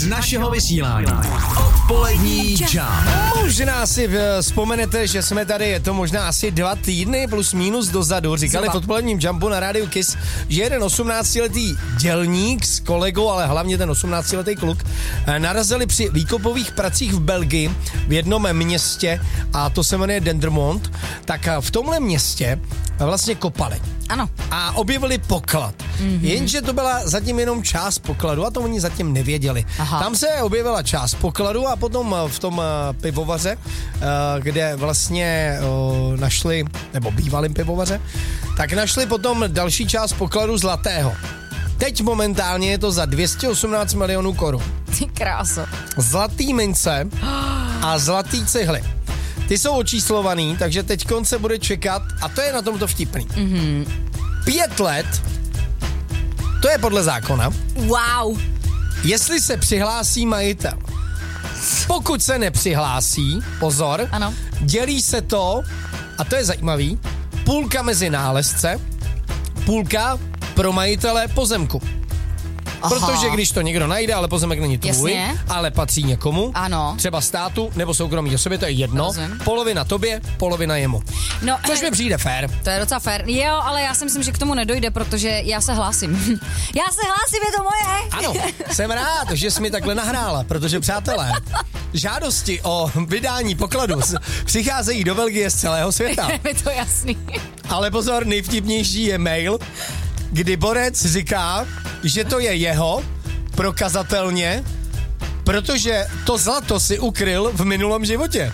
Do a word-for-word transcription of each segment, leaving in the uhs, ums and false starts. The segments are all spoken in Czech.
z našeho vysílání. Odpolední Jump. Možná si vzpomenete, že jsme tady, je to možná asi dva týdny plus minus dozadu, říkali v odpoledním Jumpu na rádiu Kiss, že jeden osmnáctiletý dělník s kolegou, ale hlavně ten osmnáctiletý kluk, narazili při výkopových pracích v Belgii v jednom městě, a to se jmenuje Dendermonde, tak v tomhle městě vlastně kopali. Ano. A objevili poklad. Mm-hmm. Jenže to byla zatím jenom část pokladu a to oni zatím nevěděli. Aha. Tam se objevila část pokladu a potom v tom pivovaře, kde vlastně našli, nebo bývalým pivovaře, tak našli potom další část pokladu zlatého. Teď momentálně je to za dvě stě osmnáct milionů korun. Ty kráso. Zlatý mince a zlatý cihly. Ty jsou očíslovaný, takže teď se bude čekat, a to je na tomto vtipný. Mm-hmm. Pět let, to je podle zákona. Wow. Jestli se přihlásí majitel. Pokud se nepřihlásí, pozor, ano. Dělí se to, a to je zajímavý, půlka mezi nálezce, půlka pro majitele pozemku. Aha. Protože když to někdo najde, ale pozemek není tvůj, jasně, ale patří někomu, ano, třeba státu nebo soukromí osobě, to je jedno, rozumím, polovina tobě, polovina jemu. No, což mi přijde fér. To je docela fér. Jo, ale já si myslím, že k tomu nedojde, protože já se hlásím. Já se hlásím, je to moje. Ano, jsem rád, že jsi mi takhle nahrála, protože přátelé, žádosti o vydání pokladu přicházejí do Belgie z celého světa. Je to jasný. Ale pozor, nejvtipnější je mail, kdy borec říká, že to je jeho, prokazatelně, protože to zlato si ukryl v minulém životě.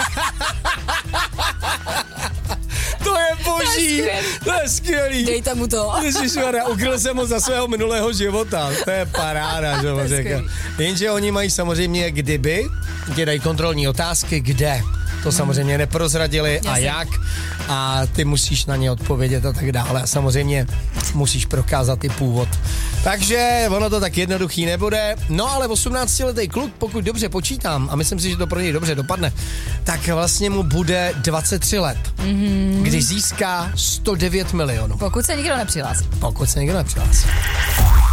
To je boží, to je skvělý. Dejte mu to. Ježišmarja, ukryl jsem ho za svého minulého života. To je paráda, že ho řekl. Jenže oni mají samozřejmě kdyby, ti dají kontrolní otázky, kde. To samozřejmě neprozradili. Jasně. A jak. A ty musíš na ně odpovědět a tak dále. A samozřejmě musíš prokázat i původ. Takže ono to tak jednoduchý nebude. No ale osmnáctiletý kluk, pokud dobře počítám, a myslím si, že to pro něj dobře dopadne, tak vlastně mu bude dvacet tři let. Mm-hmm. Když získá sto devět milionů. Pokud se nikdo nepřihlásí. Pokud se nikdo nepřihlásí.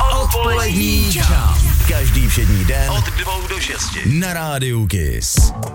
Odpolední Jump. Každý všední den od dvou do šesti na rádiu Kiss.